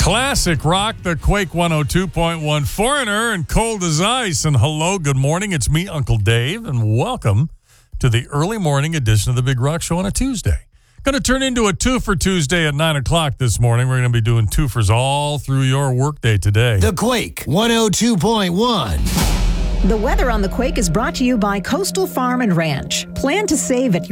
Classic rock, the Quake 102.1 Foreigner and Cold as Ice. And hello, good morning. It's me, Uncle Dave, and welcome to the early morning edition of the Big Rock Show on a Tuesday. Going to turn into a twofer Tuesday at 9 o'clock this morning. We're going to be doing twofers all through your workday today. The Quake 102.1. The weather on the Quake is brought to you by Coastal Farm and Ranch. Plan to save at